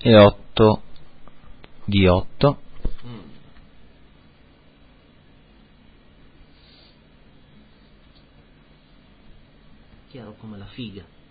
e 8 di 8. Chiaro come la figa.